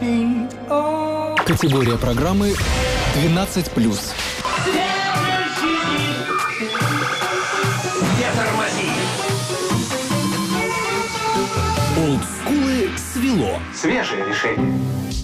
Категория программы 12+. Олдскулы свело. Свежее решение.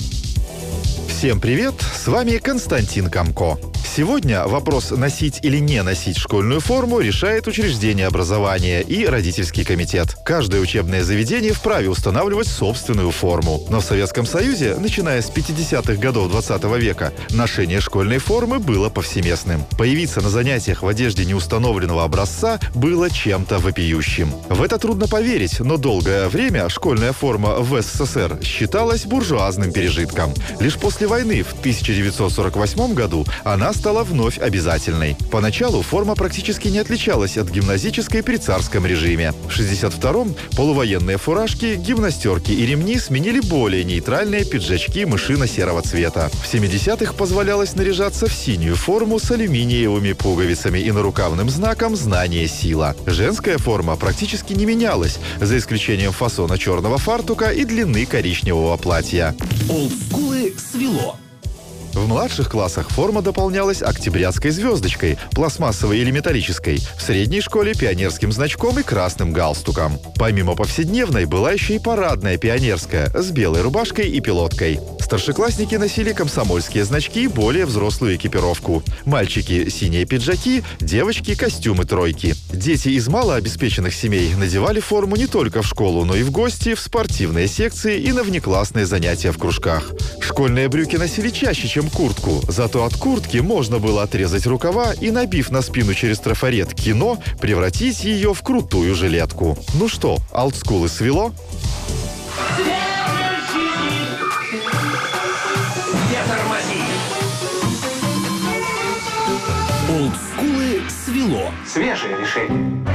Всем привет, с вами Константин Камко. Сегодня вопрос, носить или не носить школьную форму, решает учреждение образования и родительский комитет. Каждое учебное заведение вправе устанавливать собственную форму. Но в Советском Союзе, начиная с 50-х годов 20 века, ношение школьной формы было повсеместным. Появиться на занятиях в одежде неустановленного образца было чем-то вопиющим. В это трудно поверить, но долгое время школьная форма в СССР считалась буржуазным пережитком. Лишь после войны в 1948 году она стала вновь обязательной. Поначалу форма практически не отличалась от гимназической при царском режиме. В 1962-м полувоенные фуражки, гимнастерки и ремни сменили более нейтральные пиджачки мышино-серого цвета. В 70-х позволялось наряжаться в синюю форму с алюминиевыми пуговицами и нарукавным знаком «Знание – сила». Женская форма практически не менялась, за исключением фасона черного фартука и длины коричневого платья. Олдскулы свело. В младших классах форма дополнялась октябрятской звездочкой, пластмассовой или металлической, в средней школе пионерским значком и красным галстуком. Помимо повседневной была еще и парадная пионерская с белой рубашкой и пилоткой. Старшеклассники носили комсомольские значки и более взрослую экипировку. Мальчики – синие пиджаки, девочки – костюмы тройки. Дети из малообеспеченных семей надевали форму не только в школу, но и в гости, в спортивные секции и на внеклассные занятия в кружках. Школьные брюки носили чаще, чем куртку, зато от куртки можно было отрезать рукава и, набив на спину через трафарет кино, превратить ее в крутую жилетку. Ну что, олдскулы свело? Олдскулы свело. Свежее решение.